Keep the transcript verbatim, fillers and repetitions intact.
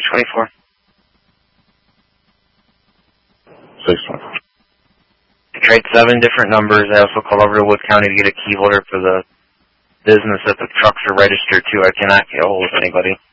twenty-four. six twenty-four. I tried seven different numbers. I also called over to Wood County to get a key holder for the business that the trucks are registered to. I cannot get a hold of anybody.